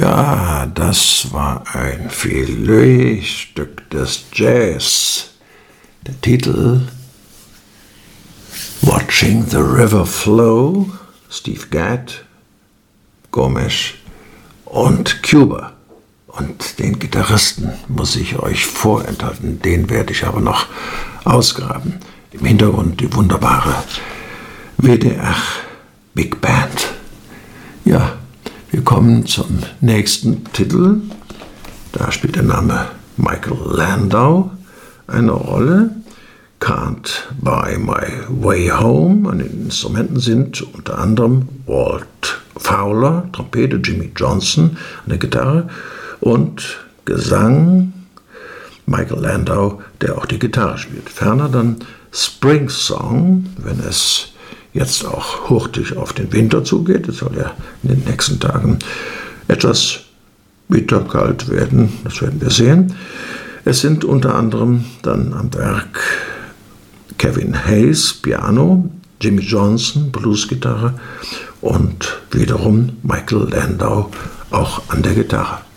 Ja, das war ein Filetstück des Jazz. Der Titel Watching the River Flow, Steve Gadd, Gomes und Cuba. Und den Gitarristen muss ich euch vorenthalten, den werde ich aber noch ausgraben. Im Hintergrund die wunderbare WDR Big Band. Ja, wir kommen zum nächsten Titel. Da spielt der Name Michael Landau eine Rolle. Can't Buy My Way Home. An den Instrumenten sind unter anderem Walt Fowler, Trompete, Jimmy Johnson an der Gitarre und Gesang Michael Landau, der auch die Gitarre spielt. Ferner dann Spring Song, wenn es jetzt auch hurtig auf den Winter zugeht. Es soll ja in den nächsten Tagen etwas bitterkalt werden, das werden wir sehen. Es sind unter anderem dann am Werk Kevin Hayes, Piano, Jimmy Johnson, Bluesgitarre und wiederum Michael Landau auch an der Gitarre.